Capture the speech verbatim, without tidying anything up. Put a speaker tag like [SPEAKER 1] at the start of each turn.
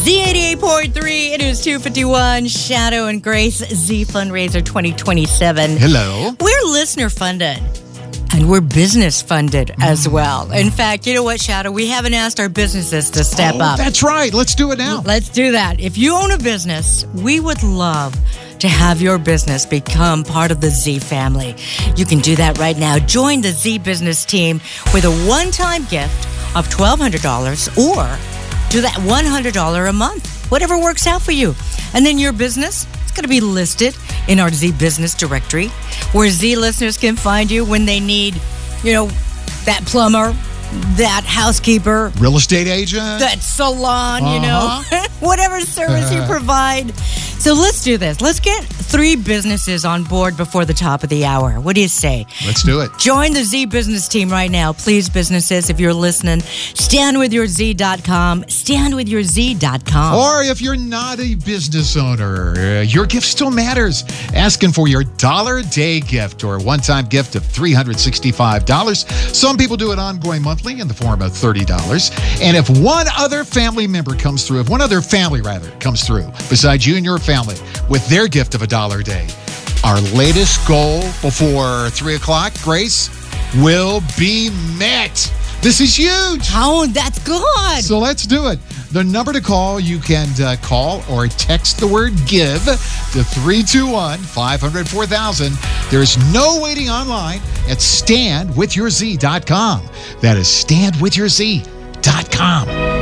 [SPEAKER 1] Z eighty-eight point three, it is two fifty-one. Shadow and Grace Z Fundraiser twenty twenty-seven.
[SPEAKER 2] Hello.
[SPEAKER 1] We're listener funded. And we're business funded as well. In fact, you know what, Shadow? We haven't asked our businesses to step
[SPEAKER 2] oh,
[SPEAKER 1] up.
[SPEAKER 2] That's right. Let's do it now.
[SPEAKER 1] Let's do that. If you own a business, we would love to have your business become part of the Z family. You can do that right now. Join the Z business team with a one-time gift of twelve hundred dollars or do that one hundred dollars a month, whatever works out for you. And then your business is going to be listed in our Z business directory where Z listeners can find you when they need, you know, that plumber, that housekeeper,
[SPEAKER 2] real estate agent,
[SPEAKER 1] that salon,
[SPEAKER 2] uh-huh.
[SPEAKER 1] you know, whatever service you provide. So let's do this. Let's get three businesses on board before the top of the hour. What do you say?
[SPEAKER 2] Let's do it.
[SPEAKER 1] Join the Z business team right now. Please, businesses, if you're listening, stand with your Z dot com. stand with your Z dot com.
[SPEAKER 2] Or if you're not a business owner, uh, your gift still matters. Asking for your dollar a day gift or a one-time gift of three hundred sixty-five dollars. Some people do it ongoing monthly in the form of thirty dollars. And if one other family member comes through, if one other family, rather, comes through, besides you and your family, with their gift of a dollar a day, our latest goal before three o'clock, Grace, will be met. This is huge.
[SPEAKER 1] Oh, that's good.
[SPEAKER 2] So let's do it. The number to call, you can uh, call or text the word GIVE to three two one, five hundred, four thousand. There's no waiting online at stand with your Z dot com. That is stand with your Z dot com.